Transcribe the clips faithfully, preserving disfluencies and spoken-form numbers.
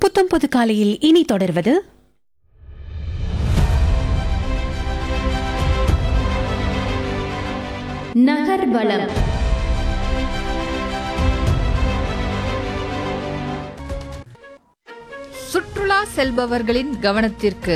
புத்தம் புது காலையில் இனி தொடர்வது நகர்வலம். சுற்றுலா செல்பவர்களின் கவனத்திற்கு.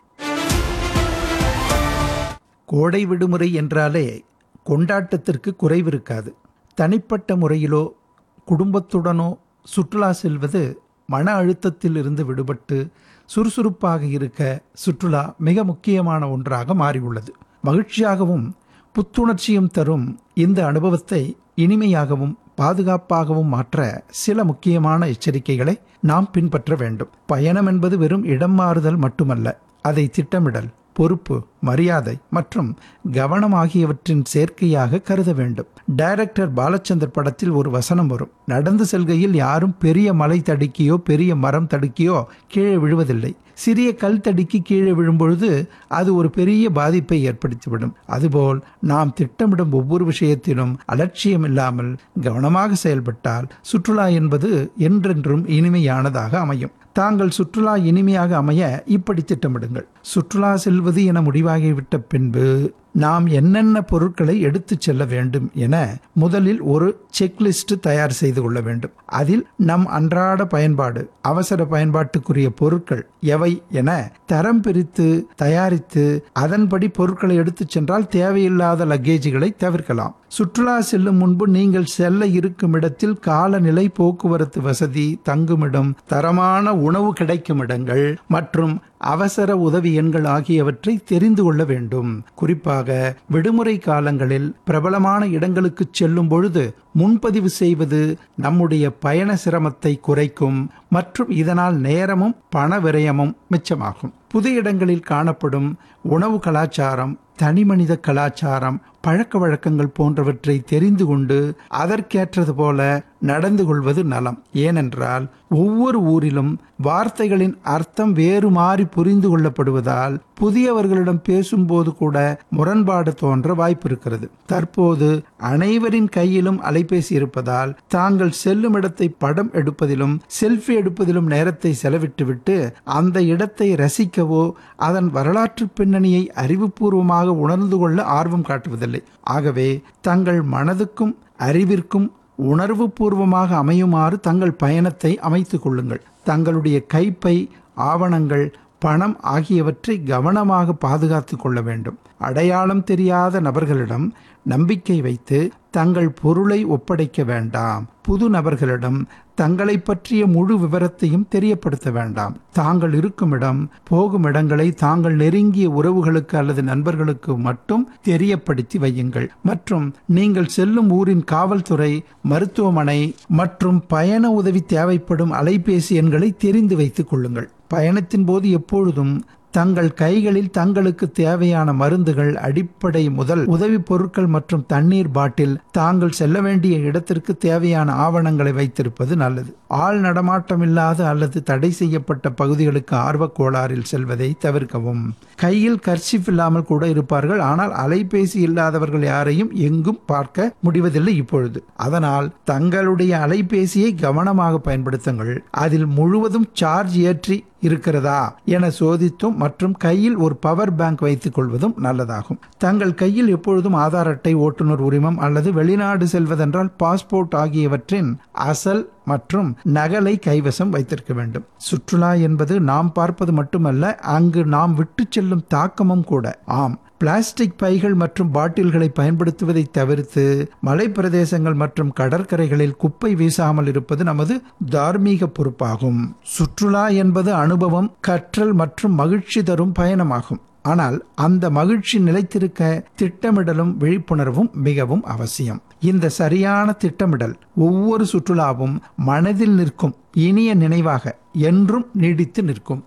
கோடை விடுமுறை என்றாலே கொண்டாட்டத்திற்கு குறைவிருக்காது. தனிப்பட்ட முறையிலோ குடும்பத்துடனோ சுற்றுலா செல்வது மன அழுத்தத்தில் இருந்து விடுபட்டு சுறுசுறுப்பாக இருக்க சுற்றுலா மிக முக்கியமான ஒன்றாக மாறியுள்ளது. மகிழ்ச்சியாகவும் புத்துணர்ச்சியும் தரும் இந்த அனுபவத்தை இனிமையாகவும் பாதுகாப்பாகவும் மாற்ற சில முக்கியமான எச்சரிக்கைகளை நாம் பின்பற்ற வேண்டும். பயணம் என்பது வெறும் இடம் மாறுதல் மட்டுமல்ல, அதை திட்டமிடல், பொறுப்பு, மரியாதை மற்றும் கவனம் ஆகியவற்றின் சேர்க்கையாக கருத வேண்டும். டைரக்டர் பாலச்சந்தர் படத்தில் ஒரு வசனம் வரும். நடந்து செல்கையில் யாரும் பெரிய மலை தடுக்கியோ பெரிய மரம் தடுக்கியோ கீழே விழுவதில்லை. சிறிய கல் தடுக்கி கீழே விழும்பொழுது அது ஒரு பெரிய பாதிப்பை ஏற்படுத்திவிடும். அதுபோல் நாம் திட்டமிடும் ஒவ்வொரு விஷயத்திலும் அலட்சியம் இல்லாமல் கவனமாக செயல்பட்டால் சுற்றுலா என்பது என்றென்றும் இனிமையானதாக அமையும். தாங்கள் சுற்றுலா இனிமையாக அமைய இப்படி திட்டமிடுங்கள். சுற்றுலா செல்வது என முடிவாகிவிட்ட பின்பு நாம் என்னென்ன பொருட்களை எடுத்து செல்ல வேண்டும் என முதலில் ஒரு செக்லிஸ்ட் தயார் செய்து கொள்ள வேண்டும். அதில் நம் அன்றாட பயன்பாடு, அவசர பயன்பாட்டுக்குரிய பொருட்கள் எவை என தரம் பிரித்து தயாரித்து அதன்படி பொருட்களை எடுத்து சென்றால் தேவையில்லாத லக்கேஜுகளை தவிர்க்கலாம். சுற்றுலா செல்லும் முன்பு நீங்கள் செல்ல இருக்கும் இடத்தில் காலநிலை, போக்குவரத்து வசதி, தங்குமிடம், தரமான உணவு கிடைக்கும் இடங்கள் மற்றும் அவசர உதவி எண்கள் ஆகியவற்றை தெரிந்து கொள்ள வேண்டும். குறிப்பாக விடுமுறை காலங்களில் பிரபலமான இடங்களுக்கு செல்லும் பொழுது முன்பதிவு செய்வது நம்முடைய பயண சிரமத்தை குறைக்கும் மற்றும் இதனால் நேரமும் பண விரயமும் மிச்சமாகும். புது இடங்களில் காணப்படும் உணவு கலாச்சாரம், தனிமனித கலாச்சாரம், பழக்க வழக்கங்கள் போன்றவற்றை தெரிந்து கொண்டு அதற்கேற்றது போல நடந்து கொள்வது நலம். ஏனென்றால் ஒவ்வொரு ஊரிலும் வார்த்தைகளின் அர்த்தம் வேறு மாறி புரிந்து கொள்ளப்படுவதால் புதியவர்களிடம் பேசும்போது கூட முரண்பாடு தோன்ற வாய்ப்பு இருக்கிறது. தற்போது அனைவரின் கையிலும் அலைபேசி இருப்பதால் தாங்கள் செல்லும் இடத்தை படம் எடுப்பதிலும் செல்ஃபி எடுப்பதிலும் நேரத்தை செலவிட்டுவிட்டு அந்த இடத்தை ரசிக்கவோ அதன் வரலாற்று பின்னணியை அறிவுபூர்வமாக உணர்ந்து கொள்ள ஆர்வம் காட்டுவதில்லை. ஆகவே தங்கள் மனதுக்கும் அறிவிற்கும் உணர்வு பூர்வமாக அமையுமாறு தங்கள் பயணத்தை அமைத்துக் கொள்ளுங்கள். தங்களுடைய கைப்பை, ஆவணங்கள், பணம் ஆகியவற்றை கவனமாக பாதுகாத்து கொள்ள வேண்டும். அடையாளம் தெரியாத நபர்களிடம் நம்பிக்கை வைத்து தங்கள் பொருளை ஒப்படைக்க வேண்டாம். புது நபர்களிடம் தங்களை பற்றிய முழு விவரத்தையும் தெரியப்படுத்த வேண்டாம். தாங்கள் இருக்கும் இடம், போகும் இடங்களை தாங்கள் நெருங்கிய உறவுகளுக்கு அல்லது நண்பர்களுக்கு மட்டும் தெரியப்படுத்தி வையுங்கள். மற்றும் நீங்கள் செல்லும் ஊரின் காவல்துறை, மருத்துவமனை மற்றும் பயண உதவி தேவைப்படும் அலைபேசி எண்களை தெரிந்து வைத்துக் கொள்ளுங்கள். பயணத்தின் போது எப்பொழுதும் தங்கள் கைகளில் தங்களுக்கு தேவையான மருந்துகள், அடிப்படை முதல் உதவி பொருட்கள் மற்றும் தண்ணீர் பாட்டில், தாங்கள் செல்ல வேண்டிய இடத்திற்கு தேவையான ஆவணங்களை வைத்திருப்பது நல்லது. ஆள் நடமாட்டம் இல்லாத அல்லது தடை செய்யப்பட்ட பகுதிகளுக்கு ஆர்வக் கோளாறில் செல்வதை தவிர்க்கவும். கையில் கர்ச்சிப் இல்லாமல் கூட இருப்பார்கள், ஆனால் அலைபேசி இல்லாதவர்கள் யாரையும் எங்கும் பார்க்க முடிவதில்லை இப்பொழுது. அதனால் தங்களுடைய அலைபேசியை கவனமாக பயன்படுத்துங்கள். அதில் முழுவதும் சார்ஜ் ஏற்றி இருக்கிறதா என சோதித்தும் மற்றும் கையில் ஒரு பவர் பேங்க் வைத்துக் கொள்வதும் நல்லதாகும். தங்கள் கையில் எப்பொழுதும் ஆதார் அட்டை, ஓட்டுநர் உரிமம் அல்லது வெளிநாடு செல்வதென்றால் பாஸ்போர்ட் ஆகியவற்றின் அசல் மற்றும் நகலை கைவசம் வைத்திருக்க வேண்டும். சுற்றுலா என்பது நாம் பார்ப்பது மட்டுமல்ல, அங்கு நாம் விட்டு செல்லும் தாக்கமும் கூட. ஆம், பிளாஸ்டிக் பைகள் மற்றும் பாட்டில்களை பயன்படுத்துவதை தவிர்த்து மலை பிரதேசங்கள் மற்றும் கடற்கரைகளில் குப்பை வீசாமல் இருப்பது நமது தார்மீக பொறுப்பாகும். சுற்றுலா என்பது அனுபவம், கற்றல் மற்றும் மகிழ்ச்சி தரும் பயணமாகும். ஆனால் அந்த மகிழ்ச்சி நிலைத்திருக்க திட்டமிடலும் விழிப்புணர்வும் மிகவும் அவசியம். இந்த சரியான திட்டமிடல் ஒவ்வொரு சுற்றுலாவும் மனதில் நிற்கும் இனிய நினைவாக என்றும் நீடித்து நிற்கும்.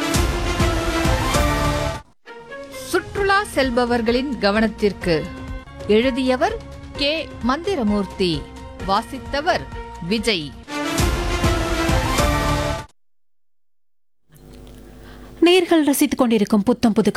சுற்றுலா செல்பவர்களின் கவனத்திற்கு. எழுதியவர் கே மந்திரமூர்த்தி, வாசித்தவர் விஜய். நேர்கள் ரசித்துக் கொண்டிருக்கும் புத்தம் புது